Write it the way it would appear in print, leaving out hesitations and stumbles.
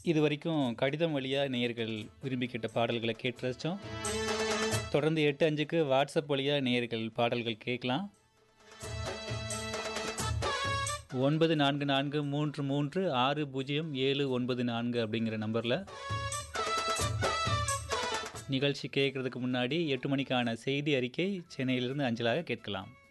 இது வரைக்கும் கடிதம் வழியாக நேயர்கள் விரும்பி கேட்ட பாடல்களை கேட்டு ரசித்தோம். தொடர்ந்து 8:05க்கு வாட்ஸ்அப் வழியாக நேயர்கள் பாடல்கள் கேட்கலாம். 9443360794 அப்படிங்கிற நம்பரில் நிகழ்ச்சி கேட்குறதுக்கு முன்னாடி 8 மணிக்கான செய்தி அறிக்கை சென்னையிலிருந்து அஞ்சலாக கேட்கலாம்.